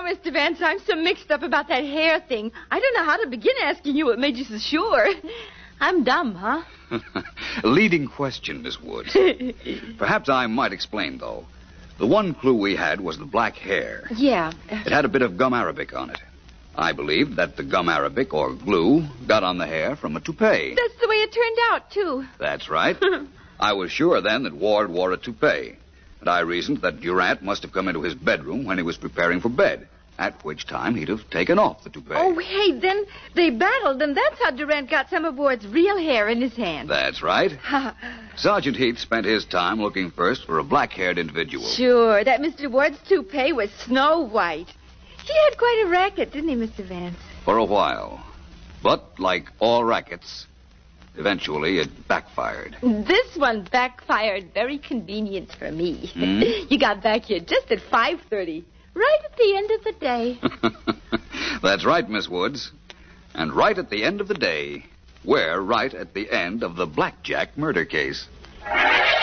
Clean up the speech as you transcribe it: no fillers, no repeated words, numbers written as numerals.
Mr. Vance, I'm so mixed up about that hair thing. I don't know how to begin asking you what made you so sure. I'm dumb, huh? A leading question, Miss Woods. Perhaps I might explain, though. The one clue we had was the black hair. Yeah. It had a bit of gum arabic on it. I believed that the gum arabic, or glue, got on the hair from a toupee. That's the way it turned out, too. That's right. I was sure then that Ward wore a toupee. And I reasoned that Durant must have come into his bedroom when he was preparing for bed, at which time he'd have taken off the toupee. Oh, hey, then they battled, and that's how Durant got some of Ward's real hair in his hand. That's right. Sergeant Heath spent his time looking first for a black-haired individual. Sure, that Mr. Ward's toupee was snow white. He had quite a racket, didn't he, Mr. Vance? For a while. But, like all rackets, eventually it backfired. This one backfired very convenient for me. You got back here just at 5:30, right at the end of the day. That's right, Miss Woods. And right at the end of the day, we're right at the end of the Blackjack murder case.